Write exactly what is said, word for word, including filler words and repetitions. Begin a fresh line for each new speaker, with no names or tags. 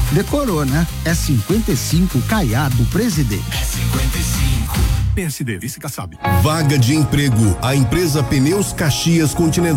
Decorou, né? É cinquenta e cinco Caiado Presidente.
É cinquenta e cinco.
P S D, vice Kassab.
Vaga de emprego. A empresa Pneus Caxias Continental